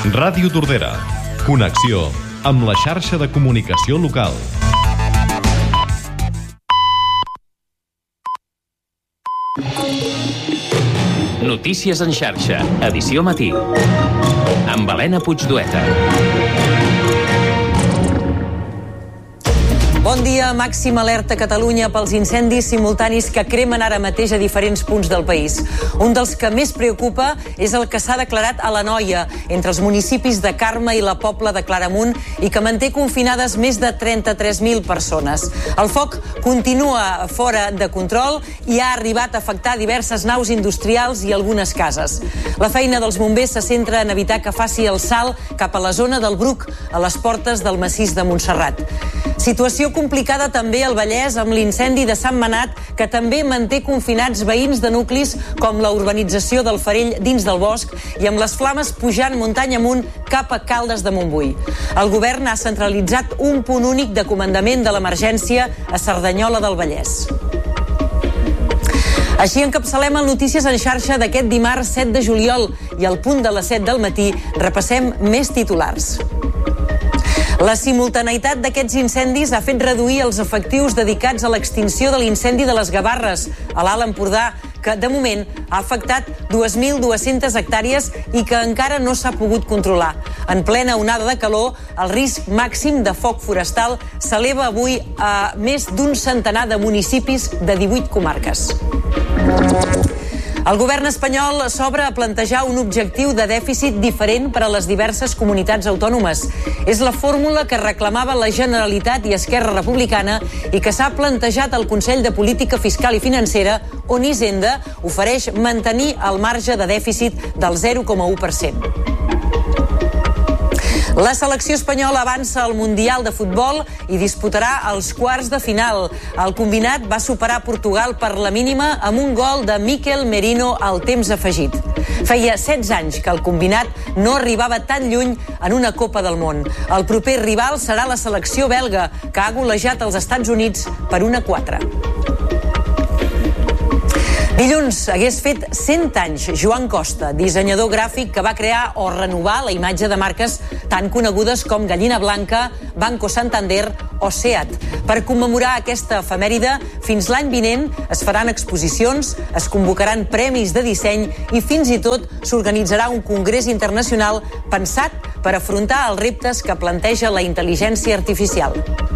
Ràdio Tordera. Connexió amb la xarxa de comunicació local. Notícies en xarxa, edició matí. Amb Helena Puigdueta. Bon dia, màxima alerta a Catalunya pels incendis simultanis que cremen ara mateix a diferents punts del país. Un dels que més preocupa és el que s'ha declarat a l'Anoia, entre els municipis de Carme i la Pobla de Claramunt, i que manté confinades més de 33.000 persones. El foc continua fora de control i ha arribat a afectar diverses naus industrials i algunes cases. La feina dels bombers se centra en evitar que faci el salt cap a la zona del Bruc, a les portes del massís de Montserrat. Situació complicada també al Vallès amb l'incendi de Sant Manat, que també manté confinats veïns de nuclis com la urbanització del Farell dins del bosc i amb les flames pujant muntanya amunt cap a Caldes de Montbui. El govern ha centralitzat un punt únic de comandament de l'emergència a Cerdanyola del Vallès. Així encapçalem el Notícies en xarxa d'aquest dimarts 7 de juliol i al punt de les 7 del matí repassem més titulars. La simultaneïtat d'aquests incendis ha fet reduir els efectius dedicats a l'extinció de l'incendi de les Gavarres, a l'Alt Empordà, que de moment ha afectat 2.200 hectàrees i que encara no s'ha pogut controlar. En plena onada de calor, el risc màxim de foc forestal s'eleva avui a més d'un centenar de municipis de 18 comarques. El govern espanyol s'obre a plantejar un objectiu de dèficit diferent per a les diverses comunitats autònomes. És la fórmula que reclamava la Generalitat i Esquerra Republicana i que s'ha plantejat al Consell de Política Fiscal i Financera, on Hisenda ofereix mantenir el marge de dèficit del 0,1%. La selecció espanyola avança al Mundial de Futbol i disputarà els quarts de final. El combinat va superar Portugal per la mínima amb un gol de Mikel Merino al temps afegit. Feia 16 anys que el combinat no arribava tan lluny en una Copa del Món. El proper rival serà la selecció belga, que ha golejat els Estats Units per 1-4. Dilluns hagués fet 100 anys Joan Costa, dissenyador gràfic que va crear o renovar la imatge de marques tan conegudes com Gallina Blanca, Banco Santander o SEAT. Per commemorar aquesta efemèride, fins l'any vinent es faran exposicions, es convocaran premis de disseny i fins i tot s'organitzarà un congrés internacional pensat per afrontar els reptes que planteja la intel·ligència artificial.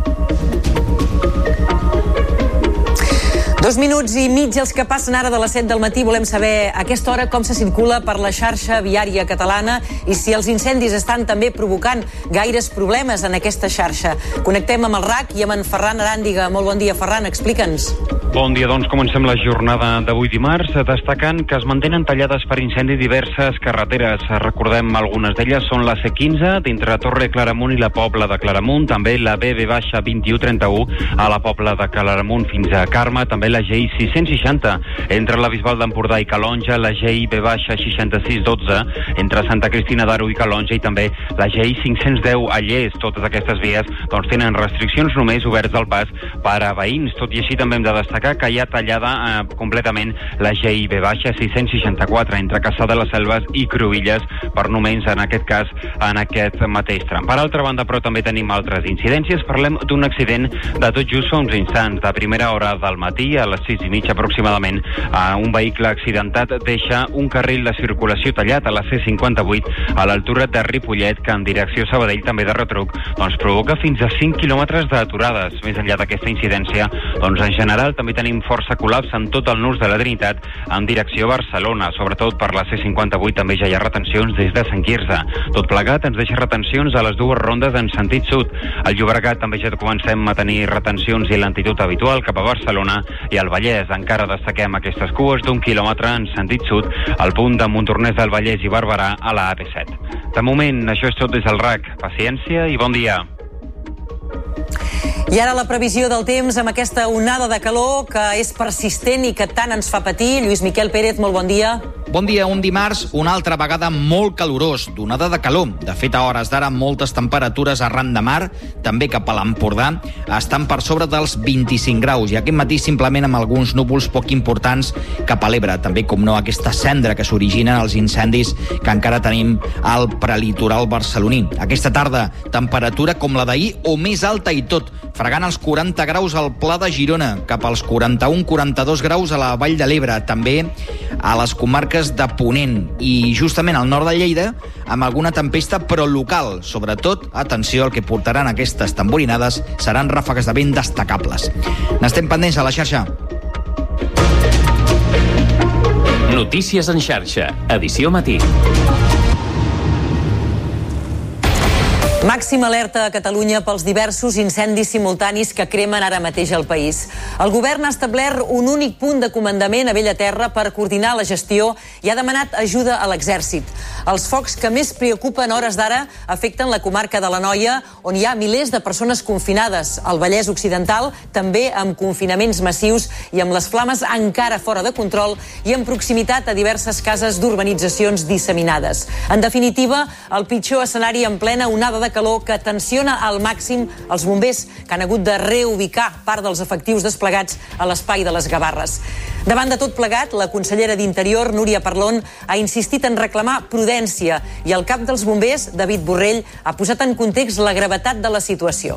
2 minuts i mig els que passen ara de les 7 del matí. Volem saber a aquesta hora com se circula per la xarxa viària catalana i si els incendis estan també provocant gaires problemes en aquesta xarxa. Connectem amb el RAC i amb en Ferran Aràndiga. Molt bon dia, Ferran, explica'ns. Bon dia, doncs comencem la jornada d'avui dimarts, destacant que es mantenen tallades per incendi diverses carreteres. Recordem, algunes d'elles són la C15, d'entre Torre Claramunt i la Pobla de Claramunt, també la BB-2131 a la Pobla de Claramunt fins a Carme, també la GI 660 entre la Bisbal d'Empordà i Calonja, la GI B-6612 entre Santa Cristina d'Aro i Calonja i també la GI 510 a Llers. Totes aquestes vies tenen restriccions només oberts al pas per a veïns. Tot i així també hem de destacar que hi ha tallada completament la GI B-664 entre Cassà de les Selves i Cruïlles, per només en aquest cas en aquest mateix tram. Per altra banda, però, també tenim altres incidències. Parlem d'un accident de tot just fa uns instants. De primera hora del matí, a les 6:30 aproximadament, un vehicle accidentat deixa un carril de circulació tallat a la C58 a l'altura de Ripollet, que en direcció Sabadell, també de retruc, provoca fins a 5 quilòmetres d'aturades. Més enllà d'aquesta incidència, en general també tenim força col·lapse en tot el nus de la Trinitat en direcció a Barcelona, sobretot per la C58 també ja hi ha retencions des de Sant Quirze. Tot plegat ens deixa retencions a les dues rondes en sentit sud. Al Llobregat també ja comencem a tenir retencions i lentitud habitual cap a Barcelona, i al Vallès encara destaquem aquestes cues d'1 quilòmetre en sentit sud al punt de Montornès del Vallès i Barberà a la AP7. De moment, això és tot des del RAC. Paciència i bon dia. I ara la previsió del temps amb aquesta onada de calor que és persistent i que tant ens fa patir. Lluís Miquel Pérez, molt bon dia. Bon dia, un dimarts, una altra vegada molt calorós, d'onada de calor. De fet, a hores d'ara, moltes temperatures arran de mar, també cap a l'Empordà, estan per sobre dels 25 graus. I aquest matí simplement amb alguns núvols poc importants cap a l'Ebre. També, com no, aquesta cendra que s'originen als incendis que encara tenim al prelitoral barceloní. Aquesta tarda, temperatura com la d'ahir o més alta i tot, fregant els 40 graus al Pla de Girona, cap als 41-42 graus a la Vall de l'Ebre, també a les comarques de Ponent i justament al nord de Lleida amb alguna tempesta però local. Sobretot, atenció, el que portaran aquestes tamborinades seran ràfegues de vent destacables. N'estem pendents a la xarxa. Notícies en xarxa, edició matí. Màxima alerta a Catalunya pels diversos incendis simultanis que cremen ara mateix al país. El govern ha establert un únic punt de comandament a Bellaterra per coordinar la gestió i ha demanat ajuda a l'exèrcit. Els focs que més preocupen a hores d'ara afecten la comarca de l'Anoia, on hi ha milers de persones confinades. Al Vallès Occidental, també amb confinaments massius i amb les flames encara fora de control i en proximitat a diverses cases d'urbanitzacions disseminades. En definitiva, el pitjor escenari en plena onada de calor que tensiona al màxim els bombers, que han hagut de reubicar part dels efectius desplegats a l'espai de les Gavarres. Davant de tot plegat, la consellera d'Interior, Núria Parlon, ha insistit en reclamar prudència i el cap dels bombers, David Borrell, ha posat en context la gravetat de la situació.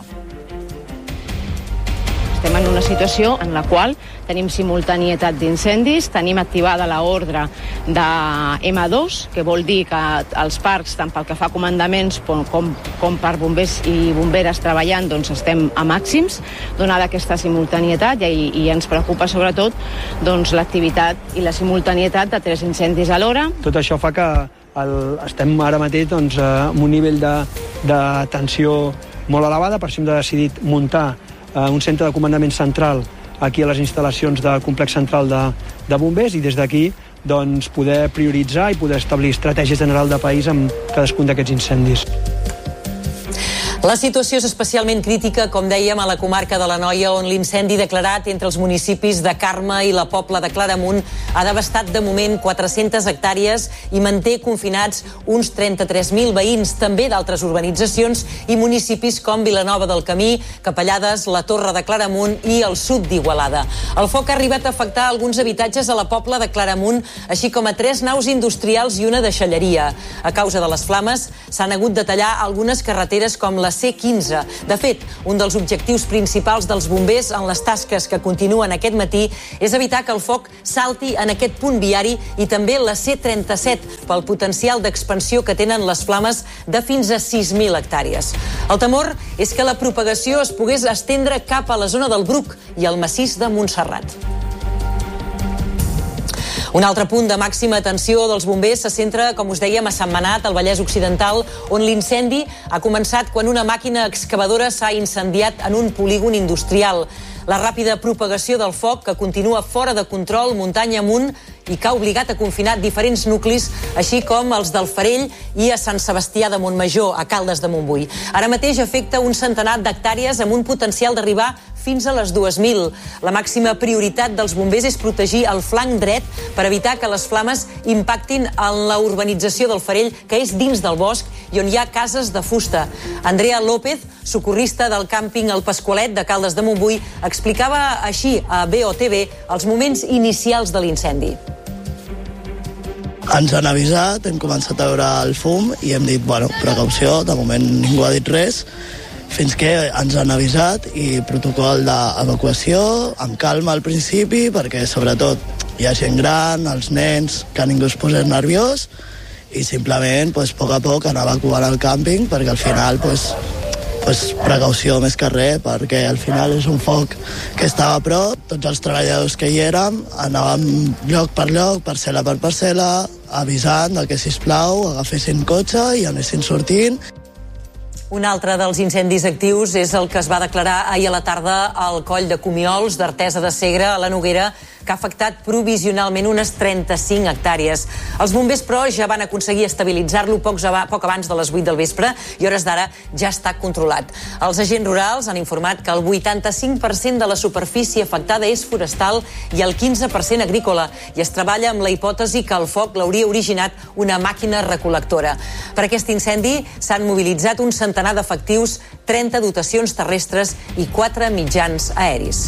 Estem en una situació en la qual tenim simultanietat d'incendis, tenim activada l'ordre de M2, que vol dir que els parcs, tant pel que fa a comandaments com per bombers i bomberes treballant, doncs estem a màxims, donada aquesta simultanietat, i ens preocupa sobretot doncs, l'activitat i la simultanietat de 3 incendis a l'hora. Tot això fa que estem ara mateix doncs, amb un nivell de tensió molt elevada, per això hem decidit muntar un centre de comandament central aquí a les instal·lacions del complex central de bombers i des d'aquí doncs, poder prioritzar i poder establir estratègia general de país amb cadascun d'aquests incendis. La situació és especialment crítica, com dèiem, a la comarca de l'Anoia, on l'incendi declarat entre els municipis de Carme i la Pobla de Claramunt ha devastat de moment 400 hectàrees i manté confinats uns 33.000 veïns, també d'altres urbanitzacions i municipis com Vilanova del Camí, Capellades, la Torre de Claramunt i el sud d'Igualada. El foc ha arribat a afectar alguns habitatges a la Pobla de Claramunt, així com a 3 naus industrials i una deixalleria. A causa de les flames, s'han hagut de tallar algunes carreteres com la C15. De fet, un dels objectius principals dels bombers en les tasques que continuen aquest matí és evitar que el foc salti en aquest punt viari i també la C37 pel potencial d'expansió que tenen les flames de fins a 6.000 hectàrees. El temor és que la propagació es pogués estendre cap a la zona del Bruc i al massís de Montserrat. Un altre punt de màxima atenció dels bombers se centra, com us dèiem, a Sentmenat, al Vallès Occidental, on l'incendi ha començat quan una màquina excavadora s'ha incendiat en un polígon industrial. La ràpida propagació del foc, que continua fora de control muntanya amunt i que ha obligat a confinar diferents nuclis, així com els del Farell i a Sant Sebastià de Montmajor, a Caldes de Montbui. Ara mateix afecta un centenar d'hectàrees amb un potencial d'arribar fins a les 2.000. La màxima prioritat dels bombers és protegir el flanc dret per evitar que les flames impactin en la urbanització del Farell, que és dins del bosc i on hi ha cases de fusta. Andrea López, socorrista del càmping El Pasqualet de Caldes de Montbui, explicava així a BOTV els moments inicials de l'incendi. Ens han avisat, hem començat a veure el fum i hem dit, bueno, precaució, de moment ningú ha dit res, fins que ens han avisat i protocol d'evacuació, amb calma al principi, perquè sobretot hi ha gent gran, els nens, que ningú es posés nerviós, i simplement, a poc a poc, anar evacuant el càmping, perquè al final, precaució més que res, perquè al final és un foc que estava a prop, tots els treballadors que hi érem, anàvem lloc per lloc, parcel·la per parcel·la, avisant que, sisplau, agafessin cotxe i anessin sortint. Un altre dels incendis actius és el que es va declarar ahir a la tarda al coll de Comiols, d'Artesa de Segre, a la Noguera, que ha afectat provisionalment unes 35 hectàrees. Els bombers, però, ja van aconseguir estabilitzar-lo poc abans de les 8 del vespre i hores d'ara ja està controlat. Els agents rurals han informat que el 85% de la superfície afectada és forestal i el 15% agrícola, i es treballa amb la hipòtesi que el foc l'hauria originat una màquina recol·lectora. Per aquest incendi s'han mobilitzat un centenar d'efectius, 30 dotacions terrestres i 4 mitjans aeris.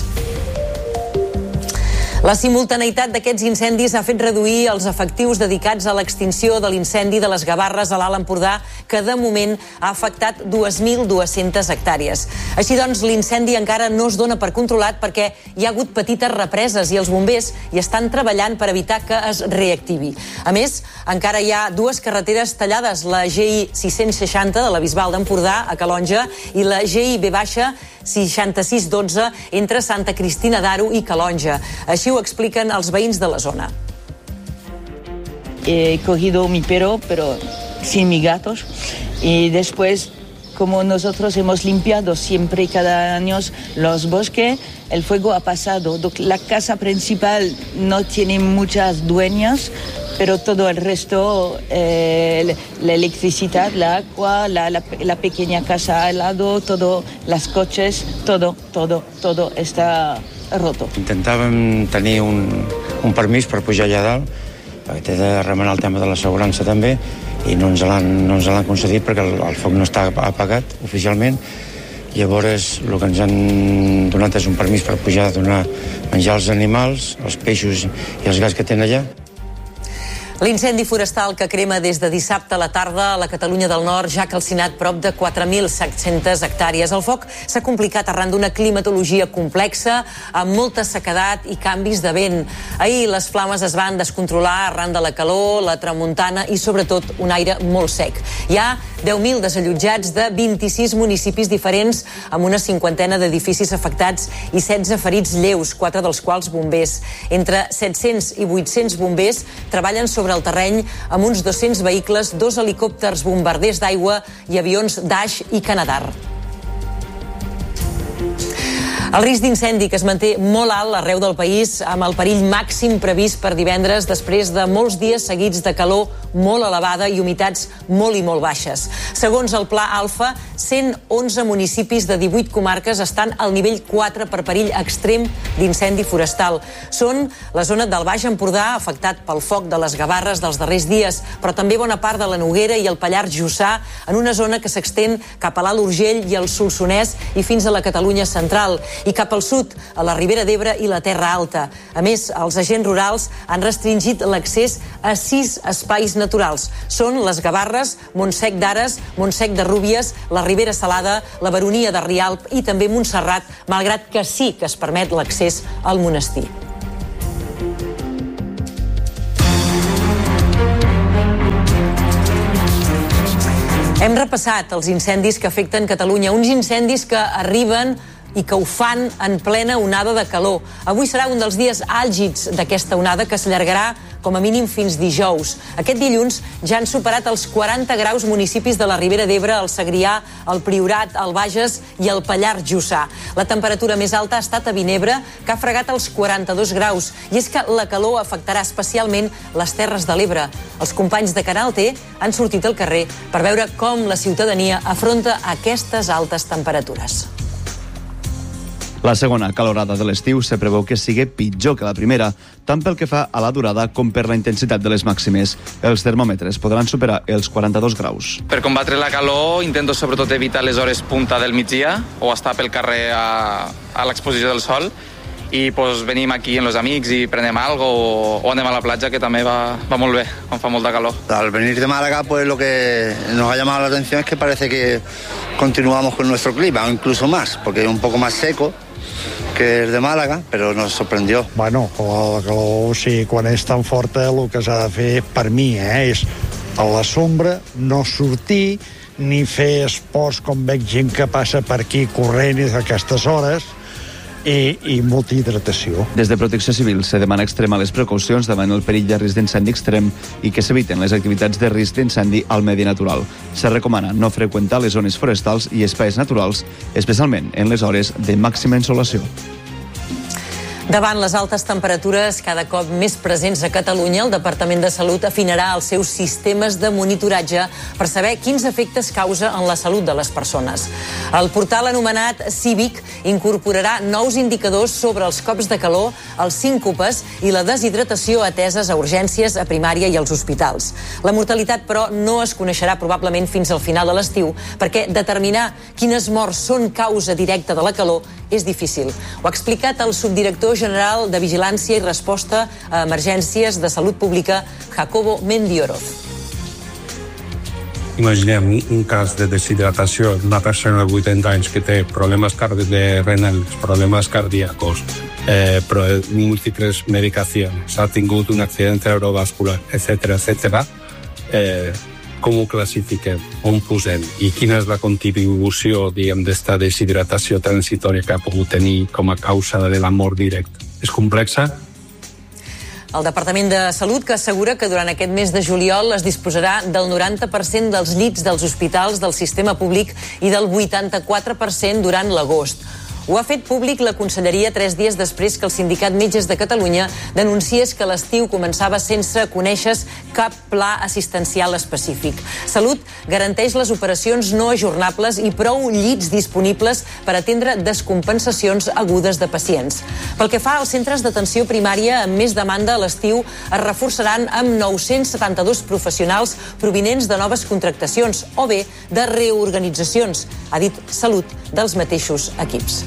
La simultaneïtat d'aquests incendis ha fet reduir els efectius dedicats a l'extinció de l'incendi de les Gavarres a l'Alt Empordà, que de moment ha afectat 2.200 hectàrees. Així doncs, l'incendi encara no es dona per controlat perquè hi ha hagut petites represes i els bombers hi estan treballant per evitar que es reactivi. A més, encara hi ha dues carreteres tallades, la GI 660 de la Bisbal d'Empordà a Calonge i la GI B-6612 entre Santa Cristina d'Aro i Calonge. Així ho expliquen els veïns de la zona. He cogido mi perro, pero sin mis gatos, y después, como nosotros hemos limpiado siempre cada año los bosques, el fuego ha pasado. La casa principal no tiene muchas dueñas, pero todo el resto, la electricidad, la agua, la pequeña casa al lado, todo, los coches, todo está roto. Intentàvem tenir un permís per pujar allà dalt, perquè té de remenar el tema de l'assegurança també, i no ens l'han concedit perquè el foc no està apagat oficialment. Llavors, el que ens han donat és un permís per pujar a donar menjar als animals, els peixos i els gats que tenen allà. L'incendi forestal que crema des de dissabte a la tarda a la Catalunya del Nord ja ha calcinat prop de 4.700 hectàrees. El foc s'ha complicat arran d'una climatologia complexa, amb molta sequedat i canvis de vent. Ahir les flames es van descontrolar arran de la calor, la tramuntana i, sobretot, un aire molt sec. Hi ha 10.000 desallotjats de 26 municipis diferents, amb una cinquantena d'edificis afectats i 16 ferits lleus, 4 dels quals bombers. Entre 700 i 800 bombers treballen sobre el terreny amb uns 200 vehicles, 2 helicòpters bombarders d'aigua i avions Dash i Canadar. El risc d'incendi que es manté molt alt arreu del país, amb el perill màxim previst per divendres després de molts dies seguits de calor molt elevada i humitats molt i molt baixes. Segons el Pla Alfa, 111 municipis de 18 comarques estan al nivell 4 per perill extrem d'incendi forestal. Són la zona del Baix Empordà, afectat pel foc de les Gavarres dels darrers dies, però també bona part de la Noguera i el Pallars Jussà, en una zona que s'extén cap a l'Alt Urgell i el Solsonès i fins a la Catalunya central, i cap al sud, a la Ribera d'Ebre i la Terra Alta. A més, els agents rurals han restringit l'accés a 6 espais naturals. Són les Gavarres, Montsec d'Ares, Montsec de Rúbies, la Ribera Salada, la Baronia de Rialp i també Montserrat, malgrat que sí que es permet l'accés al monestir. Hem repassat els incendis que afecten Catalunya, uns incendis que arriben i que ho fan en plena onada de calor. Avui serà un dels dies àlgids d'aquesta onada, que s'allargarà com a mínim fins dijous. Aquest dilluns ja han superat els 40 graus municipis de la Ribera d'Ebre, el Segrià, el Priorat, el Bages i el Pallars Jussà. La temperatura més alta ha estat a Vinebre, que ha fregat els 42 graus. I és que la calor afectarà especialment les Terres de l'Ebre. Els companys de Canal T han sortit al carrer per veure com la ciutadania afronta aquestes altes temperatures. La segona calorada de l'estiu se preveu que sigui pitjor que la primera, tant pel que fa a la durada com per la intensitat de les màximes. Els termòmetres podran superar els 42 graus. Per combatre la calor intento sobretot evitar les hores punta del migdia o estar pel carrer a l'exposició del sol, i pues, venim aquí amb els amics i prenem algo o anem a la platja, que també va molt bé quan fa molta calor. Al venir de Málaga, pues lo que nos ha llamado la atención es que parece que continuamos con nuestro clima, o incluso más, porque es un poco más seco que el de Màlaga, però nos sorprendió. Bueno, la calor, sí, quan és tan forta, el que s'ha de fer, per mi, és a la sombra, no sortir, ni fer esports com veig gent que passa per aquí corrent a aquestes hores, i molta hidratació. Des de Protecció Civil se demana extremar les precaucions davant el perill de risc d'incendi extrem i que s'eviten les activitats de risc d'incendi al medi natural. Se recomana no freqüentar les zones forestals i espais naturals, especialment en les hores de màxima insolació. Davant les altes temperatures cada cop més presents a Catalunya, el Departament de Salut afinarà els seus sistemes de monitoratge per saber quins efectes causa en la salut de les persones. El portal anomenat Cívic incorporarà nous indicadors sobre els cops de calor, els síncopes i la deshidratació ateses a urgències, a primària i als hospitals. La mortalitat, però, no es coneixerà probablement fins al final de l'estiu, perquè determinar quines morts són causa directa de la calor és difícil. Ho ha explicat el subdirector general de Vigilància i Resposta a Emergències de Salut Pública, Jacobo Mendioroz. Imaginem un cas de deshidratació d'una persona de 80 anys que té problemes renals, problemes cardíacos, múltiples medicacions, ha tingut un accident cerebrovascular, etc. Com ho classifiquem, on posem i quina és la contribució, d'esta deshidratació transitòria que ha pogut tenir com a causa de la mort directa. És complexa? El Departament de Salut que assegura que durant aquest mes de juliol es disposarà del 90% dels llits dels hospitals del sistema públic i del 84% durant l'agost. Ho ha fet públic la Conselleria 3 dies després que el Sindicat Metges de Catalunya denunciés que l'estiu començava sense conèixer cap pla assistencial específic. Salut garanteix les operacions no ajornables i prou llits disponibles per atendre descompensacions agudes de pacients. Pel que fa als centres d'atenció primària amb més demanda a l'estiu, es reforçaran amb 972 professionals provinents de noves contractacions o bé de reorganitzacions, ha dit Salut dels mateixos equips.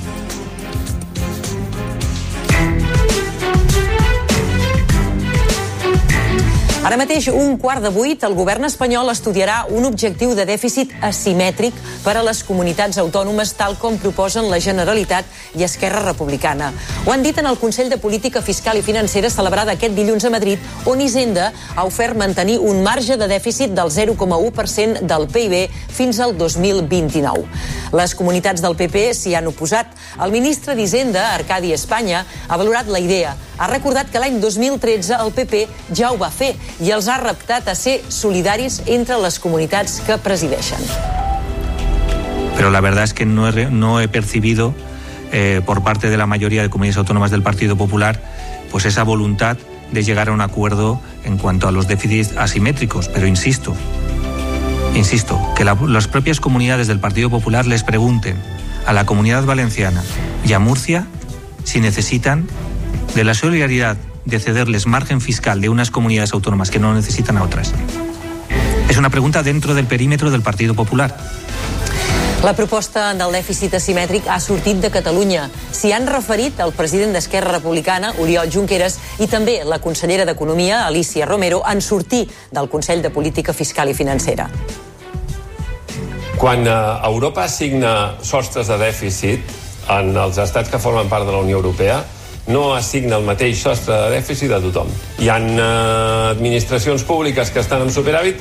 Ara mateix, 7:15, el govern espanyol estudiarà un objectiu de dèficit asimètric per a les comunitats autònomes, tal com proposen la Generalitat i Esquerra Republicana. Ho han dit en el Consell de Política Fiscal i Financera celebrat aquest dilluns a Madrid, on Hisenda ha ofert mantenir un marge de dèficit del 0,1% del PIB fins al 2029. Les comunitats del PP s'hi han oposat. El ministre d'Hisenda, Arcadi Espanya, ha valorat la idea. Ha recordat que l'any 2013 el PP ja ho va fer i els ha reptat a ser solidaris entre les comunitats que presideixen. Pero la verdad es que no he percibido por parte de la mayoría de comunidades autónomas del Partido Popular pues esa voluntad de llegar a un acuerdo en cuanto a los déficits asimétricos. Pero insisto, que las propias comunidades del Partido Popular les pregunten a la Comunidad Valenciana y a Murcia si necesitan de la solidaridad de cederles margen fiscal de unas comunidades autónomas que no necesitan a otras. Es una pregunta dentro del perímetro del Partido Popular. La proposta del dèficit asimètric ha sortit de Catalunya. S'hi han referit el president d'Esquerra Republicana, Oriol Junqueras, i també la consellera d'Economia, Alícia Romero, en sortir del Consell de Política Fiscal i Financera. Quan Europa assigna sostres de dèficit en els estats que formen part de la Unió Europea, no assigna el mateix sostre de dèficit a tothom. Hi ha administracions públiques que estan en superàvit